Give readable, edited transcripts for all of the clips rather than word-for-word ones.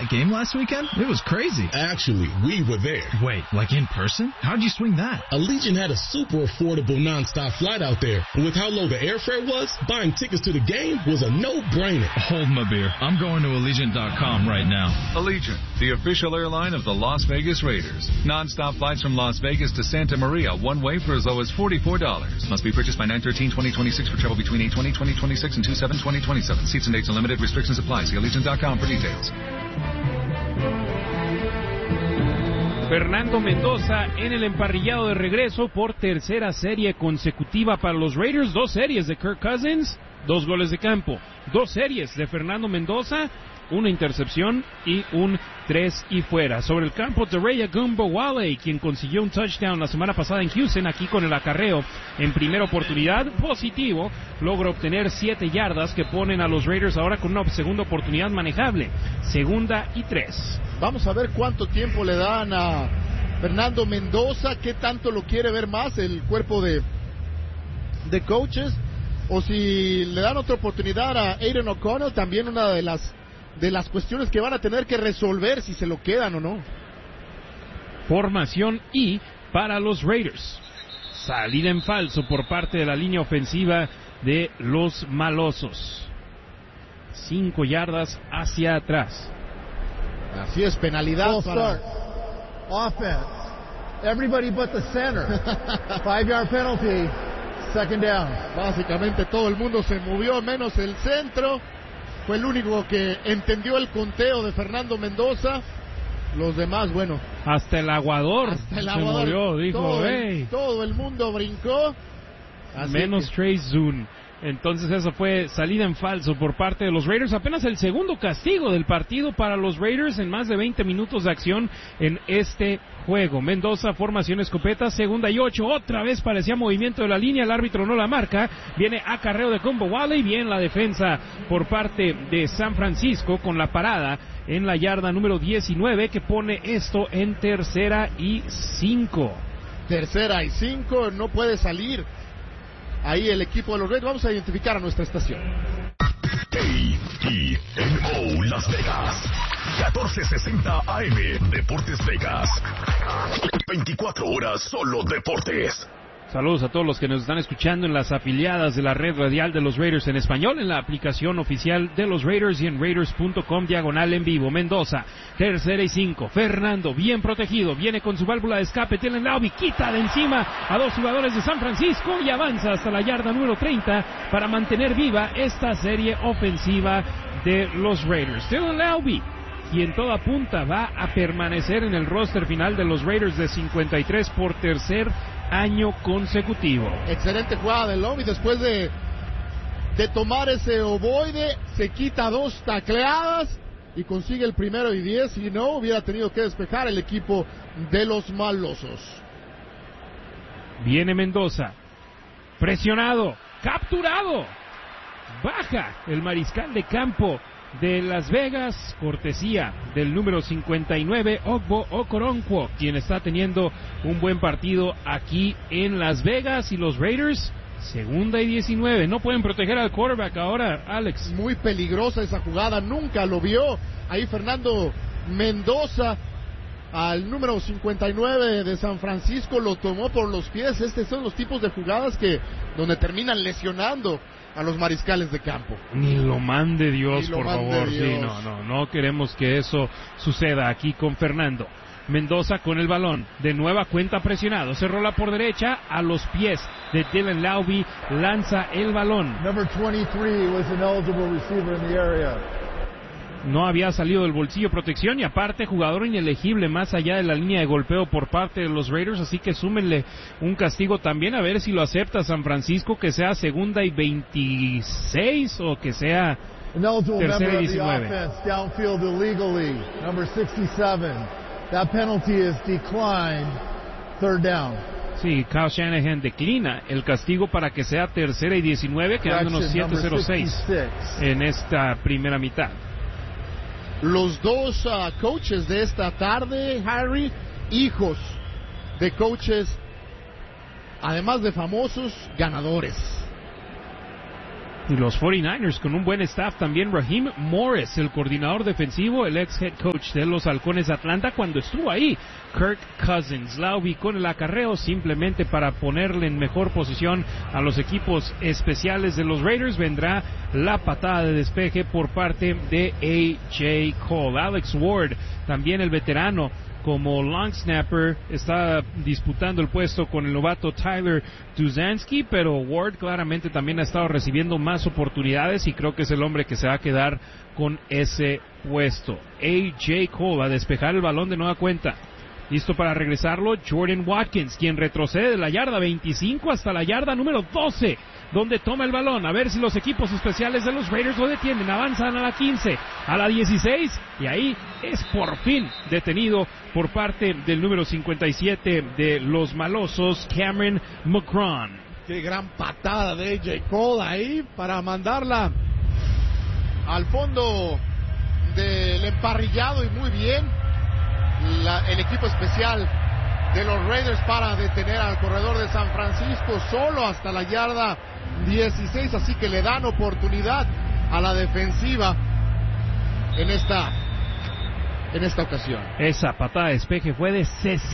that game last weekend? It was crazy. Actually, we were there. Wait, like in person? How'd you swing that? Allegiant had a super affordable nonstop flight out there. And with how low the airfare was, buying tickets to the game was a no-brainer. Hold my beer. I'm going to Allegiant.com right now. Allegiant, the official airline of the Las Vegas Raiders. Non-stop flights from Las Vegas to Santa Maria, one way for as low as $44. Must be purchased by 9/13/2026 for travel between 8/20/2026 and 2/7/2027. Seats and dates are limited. Restrictions apply. See Allegiant.com for details. Fernando Mendoza en el emparrillado de regreso por tercera serie consecutiva para los Raiders. 2 series de Kirk Cousins, 2 goles de campo. 2 series de Fernando Mendoza, 1 intercepción y un 3 y fuera. Sobre el campo, Teray Agumbawale, quien consiguió un touchdown la semana pasada en Houston, aquí con el acarreo en primera oportunidad, positivo, logra obtener 7 yardas que ponen a los Raiders ahora con una segunda oportunidad manejable, 2ª y 3. Vamos a ver cuánto tiempo le dan a Fernando Mendoza, qué tanto lo quiere ver más el cuerpo de coaches, o si le dan otra oportunidad a Aiden O'Connell, también una de las cuestiones que van a tener que resolver si se lo quedan o no. Formación I para los Raiders. Salida en falso por parte de la línea ofensiva de los malosos. 5 yardas hacia atrás. Así es, penalidad para... Offense. Everybody but the center. 5-yard penalty. 2nd down. Básicamente todo el mundo se movió, menos el centro. Fue el único que entendió el conteo de Fernando Mendoza. Los demás, bueno. Hasta el aguador se movió, dijo, todo el mundo brincó. Menos Trey Zoon. Entonces esa fue salida en falso por parte de los Raiders. Apenas el segundo castigo del partido para los Raiders en más de 20 minutos de acción en este juego. Mendoza, formación escopeta, 2ª y 8. Otra vez parecía movimiento de la línea. El árbitro no la marca. Viene acarreo de Agumbawale y bien la defensa por parte de San Francisco con la parada en la yarda número 19 que pone esto en 3rd y 5. 3rd y 5, no puede salir ahí el equipo de los Raiders. Vamos a identificar a nuestra estación. KTNO Las Vegas, 1460 AM, Deportes Vegas. 24 horas solo deportes. Saludos a todos los que nos están escuchando en las afiliadas de la red radial de los Raiders en español, en la aplicación oficial de los Raiders y en Raiders.com/en vivo. Mendoza, 3rd y 5. Fernando, bien protegido, viene con su válvula de escape. Dylan Laube quita de encima a 2 jugadores de San Francisco y avanza hasta la yarda número 30 para mantener viva esta serie ofensiva de los Raiders. Dylan Laube, quien toda punta va a permanecer en el roster final de los Raiders de 53 por tercer año consecutivo. Excelente jugada de Laube, después de tomar ese ovoide, se quita 2 tacleadas y consigue el 1º y 10, si no hubiera tenido que despejar el equipo de los malosos. Viene Mendoza, presionado, capturado, baja el mariscal de campo de Las Vegas, cortesía del número 59, Ogbo Okoronkwo, quien está teniendo un buen partido aquí en Las Vegas. Y los Raiders, 2ª y 19, no pueden proteger al quarterback ahora, Alex. Muy peligrosa esa jugada, nunca lo vio ahí Fernando Mendoza. Al número 59 de San Francisco lo tomó por los pies. Estos son los tipos de jugadas donde terminan lesionando a los mariscales de campo. Ni lo mande Dios, por favor. Sí, no queremos que eso suceda aquí con Fernando. Mendoza con el balón, de nueva cuenta presionado, se rola por derecha a los pies de Dylan Laube, lanza el balón. Number 23 was an eligible receiver in the area. No había salido del bolsillo protección y aparte jugador inelegible más allá de la línea de golpeo por parte de los Raiders, así que súmenle un castigo también, a ver si lo acepta San Francisco, que sea 2ª y 26 o que sea 3rd y 19. Downfield illegally, number 67. That penalty is declined. 3rd down. Sí, Kyle Shanahan declina el castigo para que sea 3rd y 19, quedándonos 7:06 en esta primera mitad. Los dos coaches de esta tarde, Harry, hijos de coaches, además de famosos, ganadores. Y los 49ers con un buen staff también. Raheem Morris, el coordinador defensivo, el ex head coach de los Halcones de Atlanta cuando estuvo ahí. Kirk Cousins la ubicó en el acarreo simplemente para ponerle en mejor posición a los equipos especiales de los Raiders. Vendrá la patada de despeje por parte de A.J. Cole. Alex Ward, también el veterano, como long snapper, está disputando el puesto con el novato Tyler Tuzansky, pero Ward claramente también ha estado recibiendo más oportunidades y creo que es el hombre que se va a quedar con ese puesto. A.J. Cole a despejar el balón de nueva cuenta. Listo para regresarlo, Jordan Watkins, quien retrocede de la yarda 25 hasta la yarda número 12, donde toma el balón. A ver si los equipos especiales de los Raiders lo detienen. Avanzan a la 15, a la 16, y ahí es por fin detenido por parte del número 57 de los malosos, Cameron McCron. Qué gran patada de A.J. Cole ahí para mandarla al fondo del emparrillado, y muy bien el equipo especial de los Raiders para detener al corredor de San Francisco solo hasta la yarda 16, así que le dan oportunidad a la defensiva en esta ocasión. Esa patada de despeje fue de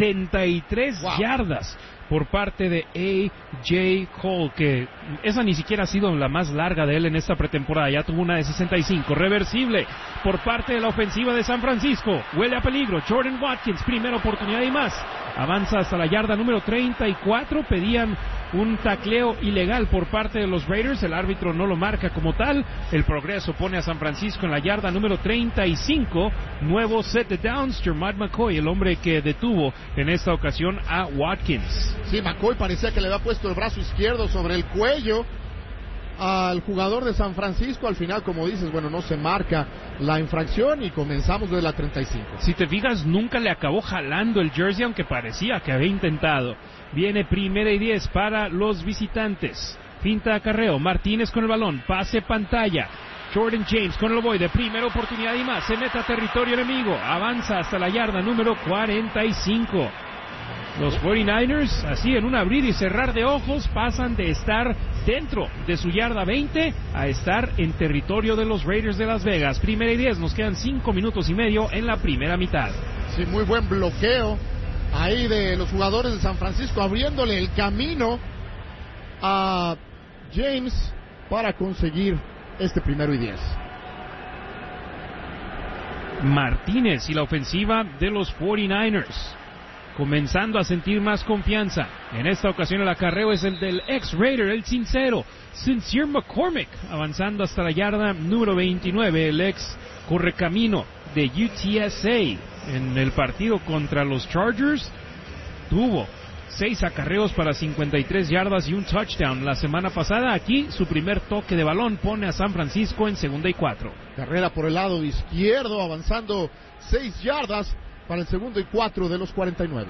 63 yardas por parte de A.J. Cole, que esa ni siquiera ha sido la más larga de él en esta pretemporada. Ya tuvo una de 65, reversible por parte de la ofensiva de San Francisco. Huele a peligro, Jordan Watkins, primera oportunidad y más. Avanza hasta la yarda número 34, pedían un tacleo ilegal por parte de los Raiders, el árbitro no lo marca como tal. El progreso pone a San Francisco en la yarda número 35, nuevo set de downs. Jermad McCoy, el hombre que detuvo en esta ocasión a Watkins. Sí, McCoy parecía que le había puesto el brazo izquierdo sobre el cuello al jugador de San Francisco. Al final, como dices, bueno, no se marca la infracción y comenzamos desde la 35. Si te fijas, nunca le acabó jalando el jersey, aunque parecía que había intentado. Viene primera y 10 para los visitantes. Finta de acarreo, Martínez con el balón, pase pantalla. Jordan James con el ovoide, primera oportunidad y más. Se mete a territorio enemigo, avanza hasta la yarda número 45. Los 49ers, así en un abrir y cerrar de ojos, pasan de estar dentro de su yarda 20 a estar en territorio de los Raiders de Las Vegas. Primera y 10, nos quedan 5 minutos y medio en la primera mitad. Sí, muy buen bloqueo ahí de los jugadores de San Francisco, abriéndole el camino a James para conseguir este primero y 10. Martínez y la ofensiva de los 49ers comenzando a sentir más confianza. En esta ocasión el acarreo es el del ex-Raider, el sincero, Sincere McCormick, avanzando hasta la yarda número 29, el ex correcamino de UTSA. En el partido contra los Chargers tuvo 6 acarreos para 53 yardas y un touchdown. La semana pasada aquí su primer toque de balón pone a San Francisco en 2nd y 4. Carrera por el lado izquierdo, avanzando 6 yardas para el 2nd y 4 de los 49.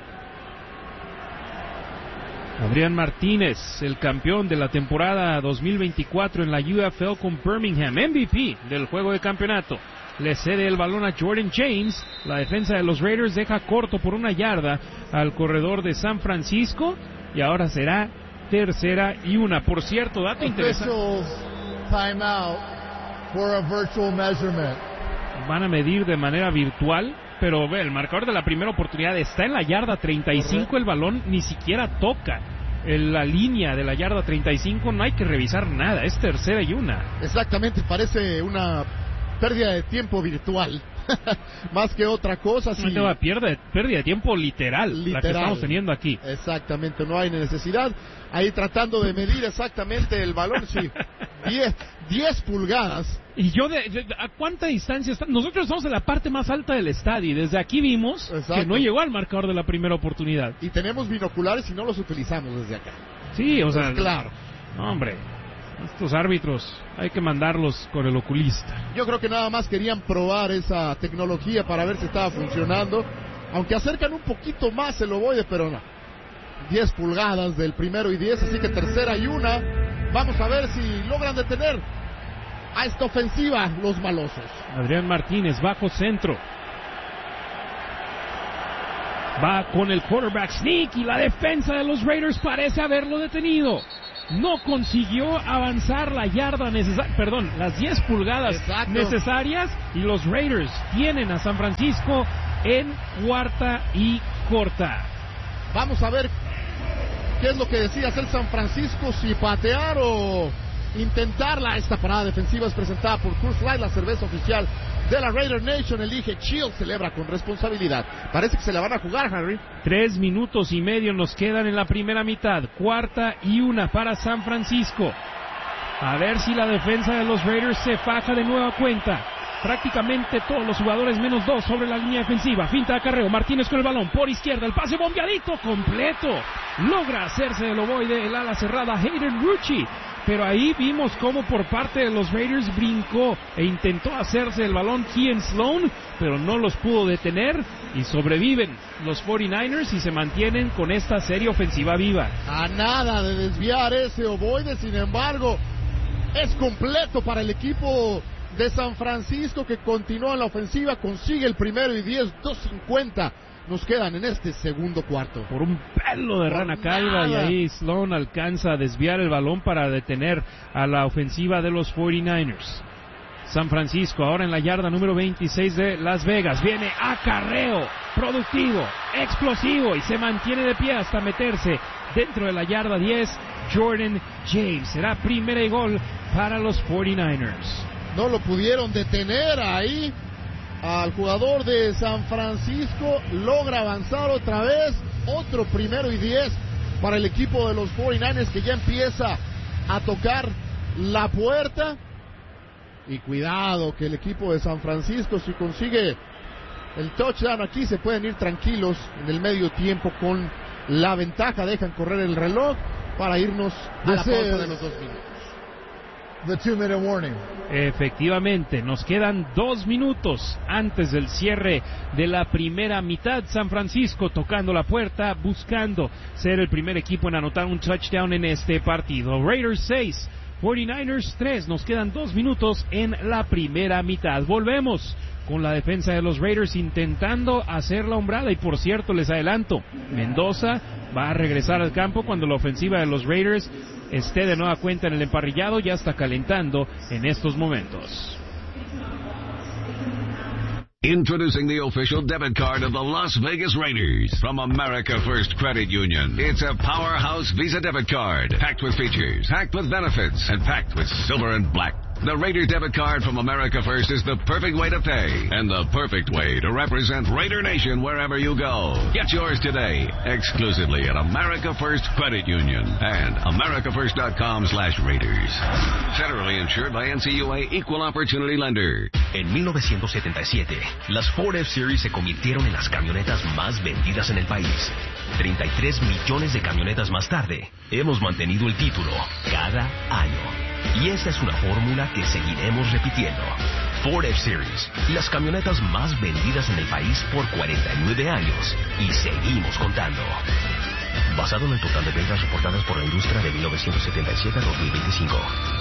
Adrián Martínez, el campeón de la temporada 2024 en la UFL con Birmingham, MVP del juego de campeonato. Le cede el balón a Jordan James. La defensa de los Raiders deja corto por 1 yarda al corredor de San Francisco. Y ahora será 3rd y 1. Por cierto, dato interesante. Timeout for a virtual measurement. Van a medir de manera virtual. Pero ve, el marcador de la primera oportunidad está en la yarda 35. El balón ni siquiera toca la línea de la yarda 35. No hay que revisar nada. Es 3rd y 1. Exactamente, parece una pérdida de tiempo virtual. Más que otra cosa. Sí. No, pérdida de tiempo literal, la que estamos teniendo aquí. Exactamente, no hay necesidad. Ahí tratando de medir exactamente el balón. Sí, 10 pulgadas. Y yo, ¿a cuánta distancia está? Nosotros estamos en la parte más alta del estadio y desde aquí vimos que no llegó al marcador de la primera oportunidad. Y tenemos binoculares y no los utilizamos desde acá. Sí, o sea, claro. No, hombre, estos árbitros hay que mandarlos con el oculista. Yo creo que nada más querían probar esa tecnología para ver si estaba funcionando, aunque acercan un poquito más el ovoide, pero no. 10 pulgadas del 1st y 10, así que 3rd y 1. Vamos a ver si logran detener a esta ofensiva los malosos. Adrián Martínez, bajo centro. Va con el quarterback sneak y la defensa de los Raiders parece haberlo detenido. no consiguió avanzar la yarda las 10 pulgadas necesarias, y los Raiders tienen a San Francisco en cuarta y corta. Vamos a ver qué es lo que decide hacer San Francisco, si patear o intentarla. Esta parada defensiva es presentada por Coors Light, la cerveza oficial de la Raider Nation. Elige Chill, celebra con responsabilidad. Parece que se la van a jugar, Harry. 3 minutos y medio nos quedan en la primera mitad. 4ª para San Francisco. A ver si la defensa de los Raiders se faja de nueva cuenta. Prácticamente todos los jugadores menos 2 sobre la línea defensiva. Finta de acarreo, Martínez con el balón por izquierda, el pase bombeadito completo. Logra hacerse del ovoide el ala cerrada Hayden Rucci. Pero ahí vimos cómo por parte de los Raiders brincó e intentó hacerse el balón Kean Sloan, pero no los pudo detener y sobreviven los 49ers y se mantienen con esta serie ofensiva viva. A nada de desviar ese ovoide, sin embargo, es completo para el equipo de San Francisco, que continúa en la ofensiva, consigue el 1º y 10, 2:50 nos quedan en este segundo cuarto. Por un pelo de rana calva, y ahí Sloan alcanza a desviar el balón para detener a la ofensiva de los 49ers. San Francisco ahora en la yarda número 26 de Las Vegas. Viene acarreo productivo, explosivo, y se mantiene de pie hasta meterse dentro de la yarda 10. Jordan James. Será primera y gol para los 49ers. No lo pudieron detener ahí al jugador de San Francisco. Logra avanzar otra vez. Otro 1º y 10 para el equipo de los 49ers, que ya empieza a tocar la puerta. Y cuidado que el equipo de San Francisco, si consigue el touchdown aquí, se pueden ir tranquilos en el medio tiempo con la ventaja. Dejan correr el reloj para irnos a la pausa de los 2 minutos. The 2-minute warning. Efectivamente, nos quedan 2 minutos antes del cierre de la primera mitad. San Francisco tocando la puerta, buscando ser el primer equipo en anotar un touchdown en este partido. Raiders 6, 49ers 3. Nos quedan 2 minutos en la primera mitad. Volvemos con la defensa de los Raiders intentando hacer la hombrada. Y por cierto, les adelanto, Mendoza va a regresar al campo cuando la ofensiva de los Raiders esté de nueva cuenta en el emparrillado. Ya está calentando en estos momentos. Introducing the official debit card of the Las Vegas Raiders from America First Credit Union. It's a powerhouse Visa debit card, packed with features, packed with benefits, and packed with silver and black. The Raider debit card from America First is the perfect way to pay and the perfect way to represent Raider Nation wherever you go. Get yours today, exclusively at America First Credit Union and americafirst.com/Raiders. Federally insured by NCUA Equal Opportunity Lender. En 1977, las Ford F-Series se convirtieron en las camionetas más vendidas en el país. 33 millones de camionetas más tarde, hemos mantenido el título cada año. Y esa es una fórmula que seguiremos repitiendo. Ford F-Series, las camionetas más vendidas en el país por 49 años. Y seguimos contando. Basado en el total de ventas reportadas por la industria de 1977 a 2025.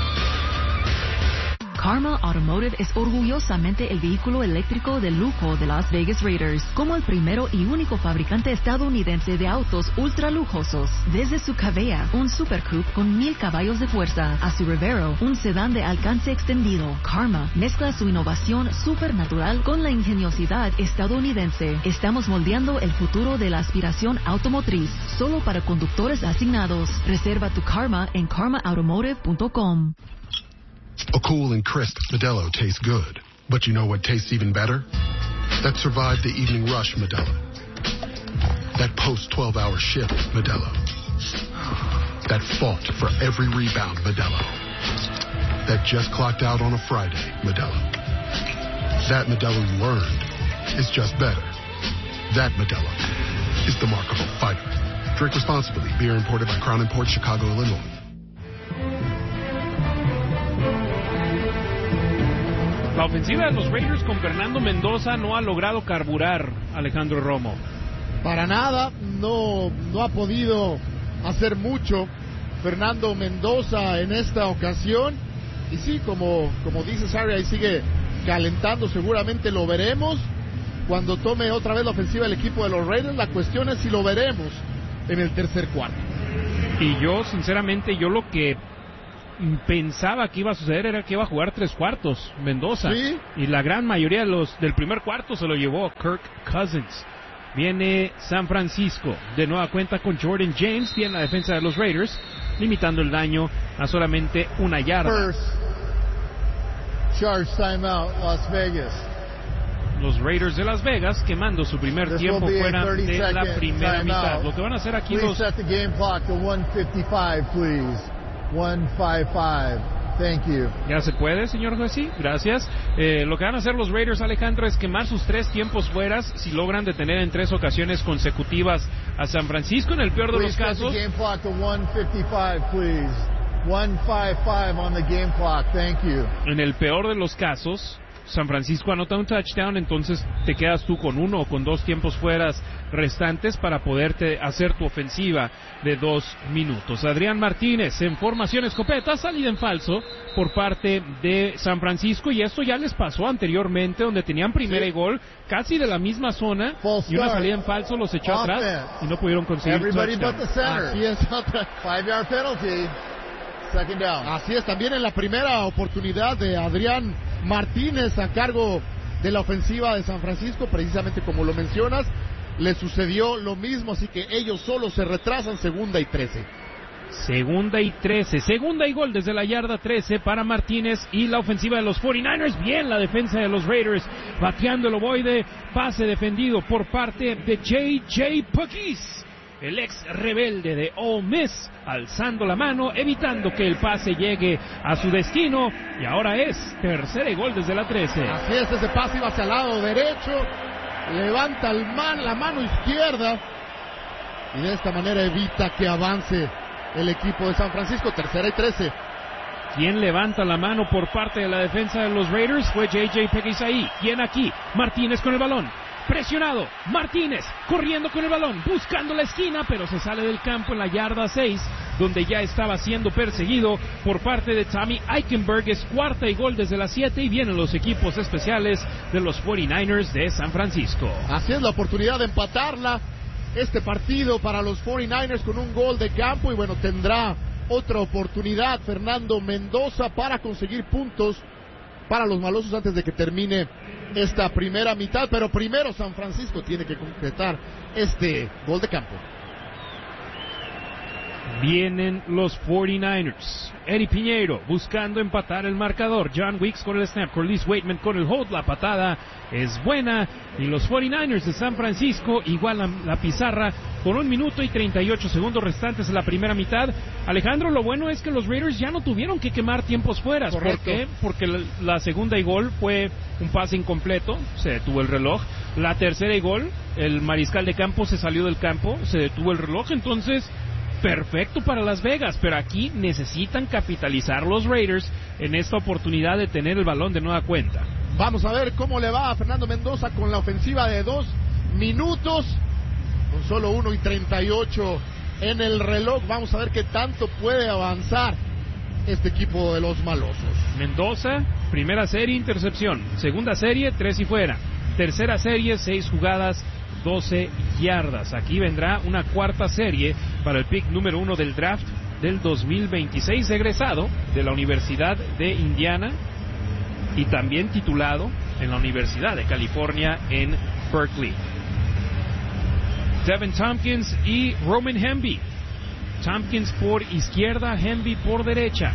Karma Automotive es orgullosamente el vehículo eléctrico de lujo de Las Vegas Raiders, como el primero y único fabricante estadounidense de autos ultra lujosos. Desde su Cavea, un Super Coupe con 1000 caballos de fuerza, a su Revero, un sedán de alcance extendido, Karma mezcla su innovación supernatural con la ingeniosidad estadounidense. Estamos moldeando el futuro de la aspiración automotriz, solo para conductores asignados. Reserva tu Karma en karmaautomotive.com. A cool and crisp Modelo tastes good. But you know what tastes even better? That survived the evening rush Modelo. That post-12-hour shift Modelo. That fought for every rebound Modelo. That just clocked out on a Friday Modelo. That Modelo you earned is just better. That Modelo is the mark of a fighter. Drink responsibly. Beer imported by Crown Imports, Chicago, Illinois. La ofensiva de los Raiders con Fernando Mendoza no ha logrado carburar, Alejandro Romo. Para nada, no ha podido hacer mucho Fernando Mendoza en esta ocasión. Y sí, como dice Harry, ahí sigue calentando, seguramente lo veremos cuando tome otra vez la ofensiva el equipo de los Raiders. La cuestión es si lo veremos en el tercer cuarto. Y yo, sinceramente, lo que pensaba que iba a suceder era que iba a jugar 3 cuartos Mendoza. ¿Sí? Y la gran mayoría del primer cuarto se lo llevó Kirk Cousins. Viene San Francisco, de nueva cuenta con Jordan James, tiene la defensa de los Raiders, limitando el daño a solamente 1 yarda. First, charge timeout, Las Vegas. Los Raiders de Las Vegas quemando su primer tiempo fuera de la primera mitad. Lo que van a hacer aquí Please set the game clock to 1:55, please. 1:55. Thank you. Ya se puede, señor juez, sí, gracias. Lo que van a hacer los Raiders, Alejandro, es quemar sus 3 tiempos fuera si logran detener en 3 ocasiones consecutivas a San Francisco. En el peor de los casos, Please set the game clock to 1:55, please. 1:55 on the game clock. Thank you. En el peor de los casos, San Francisco anota un touchdown, entonces te quedas tú con 1 o con 2 tiempos fueras restantes para poderte hacer tu ofensiva de 2 minutos. Adrián Martínez en formación escopeta, salida en falso por parte de San Francisco, y esto ya les pasó anteriormente, donde tenían primera y gol casi de la misma zona, y una salida en falso los echó atrás y no pudieron conseguir Everybody but the center. Así es, otra 5-yard penalty. Second down. Así es, también en la primera oportunidad de Adrián Martínez a cargo de la ofensiva de San Francisco, precisamente como lo mencionas, le sucedió lo mismo, así que ellos solo se retrasan, 2nd y 13. 2nd y 13, 2nd y gol desde la yarda 13 para Martínez y la ofensiva de los 49ers. Bien la defensa de los Raiders, bateando el ovoide, pase defendido por parte de J.J. Puckis, el ex rebelde de Ole Miss, alzando la mano, evitando que el pase llegue a su destino, y ahora es 3rd y gol desde la 13. Así es, ese pase iba hacia el lado derecho, levanta la mano izquierda, y de esta manera evita que avance el equipo de San Francisco. 3rd y 13. ¿Quién levanta la mano por parte de la defensa de los Raiders? Fue J.J. Puckis ahí. ¿Quién aquí? Martínez con el balón. Presionado, Martínez corriendo con el balón, buscando la esquina, pero se sale del campo en la yarda 6, donde ya estaba siendo perseguido por parte de Tommy Eichenberg. Es 4th y gol desde la 7, y vienen los equipos especiales de los 49ers de San Francisco. Así es, la oportunidad de empatarla este partido para los 49ers con un gol de campo, y bueno, tendrá otra oportunidad Fernando Mendoza para conseguir puntos para los malosos antes de que termine esta primera mitad, pero primero San Francisco tiene que concretar este gol de campo. Vienen los 49ers. Eddie Piñeiro buscando empatar el marcador. John Weeks con el snap. Corliss Waitman con el hold. La patada es buena. Y los 49ers de San Francisco igualan la pizarra con 1 minuto y 38 segundos restantes en la primera mitad. Alejandro, lo bueno es que los Raiders ya no tuvieron que quemar tiempos fuera. ¿Por qué? Porque la 2nd y gol fue un pase incompleto. Se detuvo el reloj. La 3rd y gol, el mariscal de campo se salió del campo. Se detuvo el reloj. Entonces, perfecto para Las Vegas, pero aquí necesitan capitalizar los Raiders en esta oportunidad de tener el balón de nueva cuenta. Vamos a ver cómo le va a Fernando Mendoza con la ofensiva de 2 minutos, con solo 1 y 38 en el reloj. Vamos a ver qué tanto puede avanzar este equipo de los malosos. Mendoza, primera serie, intercepción. Segunda serie, 3 y fuera. Tercera serie, 6 jugadas, 12 yardas. Aquí vendrá una 4ª serie para el pick número 1 del draft del 2026, egresado de la Universidad de Indiana y también titulado en la Universidad de California en Berkeley. Devin Tompkins y Roman Hemby. Tompkins por izquierda, Hemby por derecha.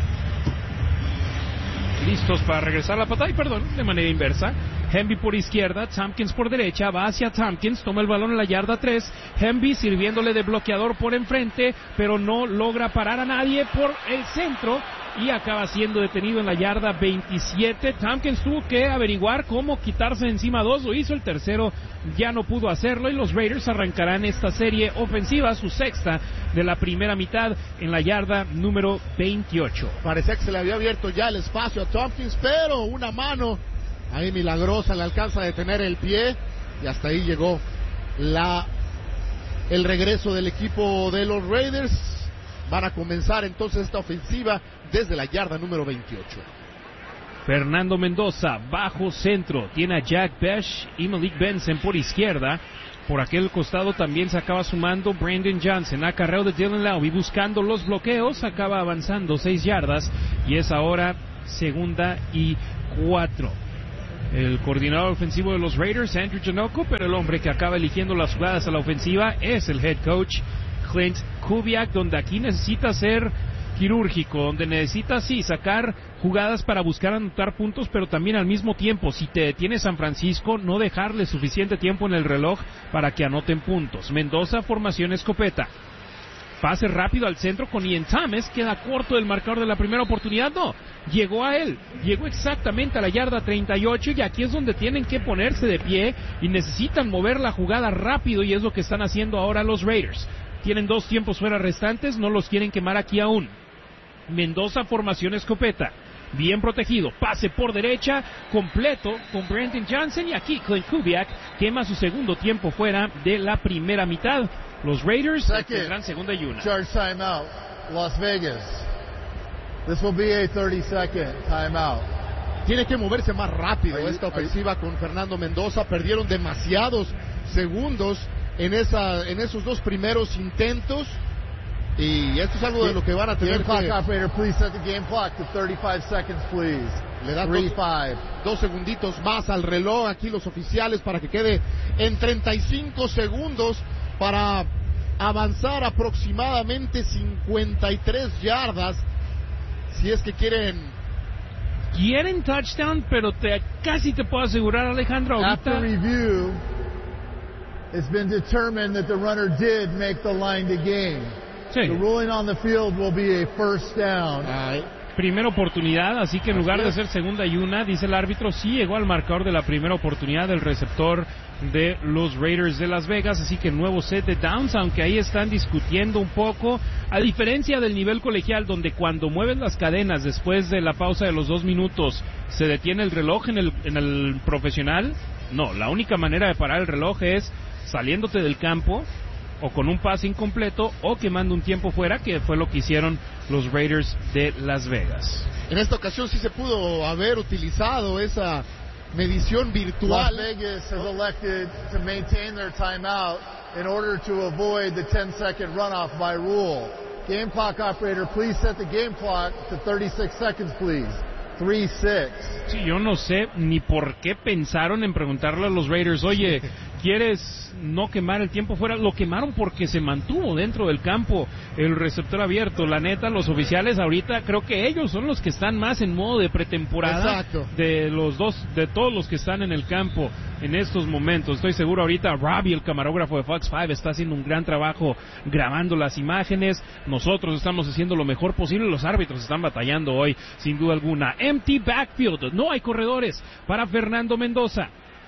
Listos para regresar la patada, de manera inversa. Hemby por izquierda, Tompkins por derecha, va hacia Tompkins, toma el balón en la yarda 3, Hemby sirviéndole de bloqueador por enfrente, pero no logra parar a nadie por el centro y acaba siendo detenido en la yarda 27. Tompkins tuvo que averiguar cómo quitarse encima 2, lo hizo, el tercero ya no pudo hacerlo, y los Raiders arrancarán esta serie ofensiva, su 6ª de la primera mitad, en la yarda número 28. Parecía que se le había abierto ya el espacio a Tompkins, pero una mano ahí milagrosa le alcanza a detener el pie, y hasta ahí llegó el regreso del equipo de los Raiders. Van a comenzar entonces esta ofensiva desde la yarda número 28. Fernando Mendoza, bajo centro, tiene a Jack Besh y Malik Benson por izquierda. Por aquel costado también se acaba sumando Brandon Johnson. Acarreo de Dylan Laube buscando los bloqueos, acaba avanzando 6 yardas y es ahora 2nd y 4. El coordinador ofensivo de los Raiders, Andrew Janocko, pero el hombre que acaba eligiendo las jugadas a la ofensiva es el head coach Clint Kubiak, donde aquí necesita ser quirúrgico, donde necesita sí sacar jugadas para buscar anotar puntos, pero también al mismo tiempo, si te detiene San Francisco, no dejarle suficiente tiempo en el reloj para que anoten puntos. Mendoza, formación escopeta. Pase rápido al centro con Ian Thomas, queda corto del marcador de la primera oportunidad, no, llegó a él, llegó exactamente a la yarda 38 y aquí es donde tienen que ponerse de pie y necesitan mover la jugada rápido y es lo que están haciendo ahora los Raiders. Tienen 2 tiempos fuera restantes, no los quieren quemar aquí aún. Mendoza, formación escopeta, bien protegido, pase por derecha, completo con Brandon Johnson y aquí Clint Kubiak quema su segundo tiempo fuera de la primera mitad. Los Raiders tendrán 2nd y 1. Charge timeout, Las Vegas. This will be a 30-second timeout. Tiene que moverse más rápido esta ofensiva con Fernando Mendoza. Perdieron demasiados segundos en esos 2 primeros intentos. Y esto es algo de lo que van a tener que... Operator, please set the game clock to 35 seconds, please. Le dan 2 segunditos más al reloj aquí los oficiales para que quede en 35 segundos para avanzar aproximadamente 53 yardas. Si es que quieren touchdown, pero casi te puedo asegurar, Alejandro, ahorita... After review, it's been determined that the runner did make the line to gain. Sí. The ruling on the field will be a first down. Primera oportunidad, así que en lugar de ser 2nd y 1, dice el árbitro, sí llegó al marcador de la primera oportunidad del receptor de los Raiders de Las Vegas, así que nuevo set de downs, aunque ahí están discutiendo un poco, a diferencia del nivel colegial, donde cuando mueven las cadenas después de la pausa de los 2 minutos, se detiene el reloj en el profesional. No, la única manera de parar el reloj es saliéndote del campo, o con un pase incompleto, o quemando un tiempo fuera, que fue lo que hicieron los Raiders de Las Vegas. En esta ocasión sí se pudo haber utilizado esa medición virtual. Las Vegas has elected to maintain their timeout in order to avoid the 10-second runoff by rule. Game clock operator, please set the game clock to 36 seconds, please. 3-6. Sí, yo no sé ni por qué pensaron en preguntarle a los Raiders, oye, ¿quieres no quemar el tiempo fuera? Lo quemaron porque se mantuvo dentro del campo el receptor abierto. La neta, los oficiales ahorita creo que ellos son los que están más en modo de pretemporada. Exacto. de todos los que están en el campo en estos momentos. Estoy seguro ahorita Robbie, el camarógrafo de Fox 5, está haciendo un gran trabajo grabando las imágenes. Nosotros estamos haciendo lo mejor posible. Los árbitros están batallando hoy, sin duda alguna. Empty backfield, no hay corredores para Fernando Mendoza.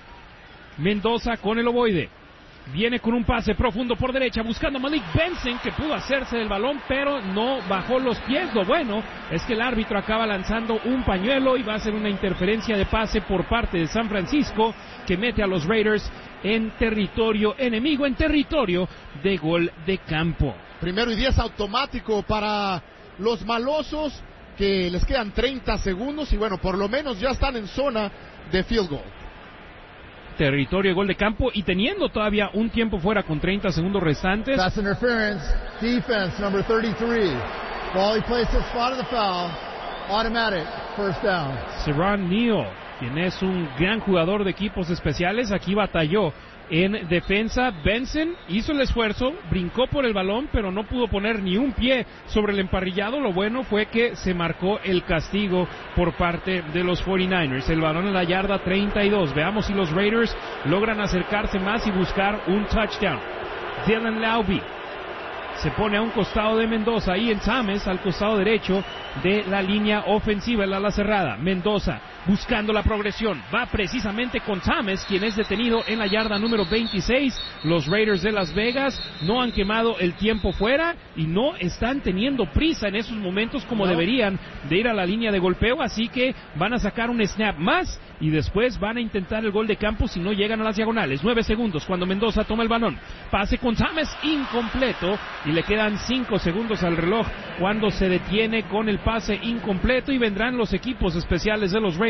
Mendoza con el ovoide. Viene con un pase profundo por derecha buscando a Malik Benson, que pudo hacerse del balón pero no bajó los pies. Lo bueno es que el árbitro acaba lanzando un pañuelo y va a ser una interferencia de pase por parte de San Francisco, que mete a los Raiders en territorio enemigo, en territorio de gol de campo. 1º y 10 automático para los malosos, que les quedan 30 segundos y bueno, por lo menos ya están en zona de field goal. Territorio de gol de campo y teniendo todavía un tiempo fuera con 30 segundos restantes. Pass interference, defense number 33. Ball he places spot of the foul. Automatic, first down. Serron Neal, quien es un gran jugador de equipos especiales, aquí batalló en defensa. Benson hizo el esfuerzo, brincó por el balón, pero no pudo poner ni un pie sobre el emparrillado. Lo bueno fue que se marcó el castigo por parte de los 49ers. El balón en la yarda 32. Veamos si los Raiders logran acercarse más y buscar un touchdown. Dylan Laube se pone a un costado de Mendoza, Ian Thomas al costado derecho de la línea ofensiva, el ala cerrada. Mendoza buscando la progresión, va precisamente con Thomas, quien es detenido en la yarda número 26. Los Raiders de Las Vegas no han quemado el tiempo fuera y no están teniendo prisa en esos momentos como deberían de ir a la línea de golpeo, así que van a sacar un snap más y después van a intentar el gol de campo si no llegan a las diagonales. 9 segundos cuando Mendoza toma el balón, pase con Thomas, incompleto, y le quedan 5 segundos al reloj cuando se detiene con el pase incompleto y vendrán los equipos especiales de los Raiders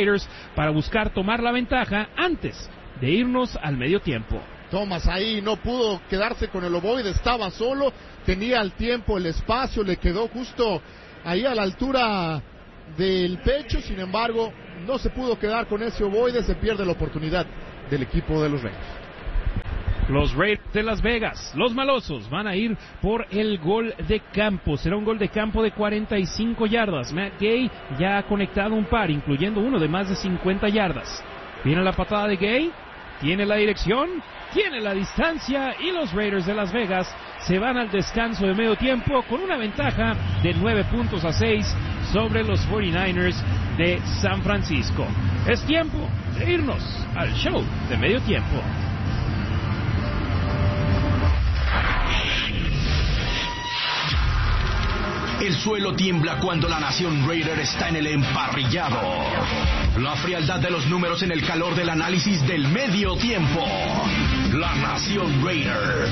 Raiders para buscar tomar la ventaja antes de irnos al medio tiempo. Thomas ahí no pudo quedarse con el ovoide, estaba solo, tenía el tiempo, el espacio, le quedó justo ahí a la altura del pecho, sin embargo, no se pudo quedar con ese ovoide, se pierde la oportunidad del equipo de los Raiders. Los Raiders de Las Vegas, los malosos, van a ir por el gol de campo. Será un gol de campo de 45 yardas. Matt Gay ya ha conectado un par, incluyendo uno de más de 50 yardas. Viene la patada de Gay, tiene la dirección, tiene la distancia y los Raiders de Las Vegas se van al descanso de medio tiempo con una ventaja de 9-6 sobre los 49ers de San Francisco. Es tiempo de irnos al show de medio tiempo. El suelo tiembla cuando la nación Raider está en el emparrillado. La frialdad de los números en el calor del análisis del medio tiempo. La nación Raider